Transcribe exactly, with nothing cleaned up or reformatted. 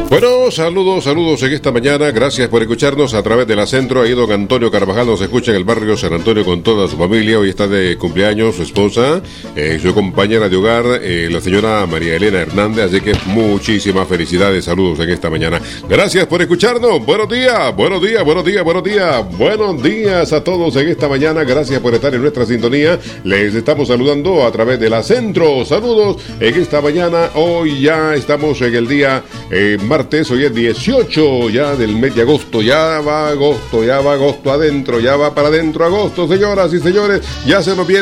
Bueno, saludos, saludos en esta mañana. Gracias por escucharnos a través de la Centro. Ahí don Antonio Carvajal nos escucha en el barrio San Antonio con toda su familia. Hoy está de cumpleaños su esposa, eh, su compañera de hogar, eh, la señora María Elena Hernández. Así que muchísimas felicidades, saludos en esta mañana. Gracias por escucharnos. Buenos días, buenos días, buenos días, buenos días. Buenos días a todos en esta mañana. Gracias por estar en nuestra sintonía. Les estamos saludando a través de la Centro. Saludos en esta mañana. Hoy ya estamos en el día eh, martes, hoy es dieciocho ya del mes de agosto, ya va agosto, ya va agosto adentro, ya va para adentro agosto, señoras y señores, ya se nos viene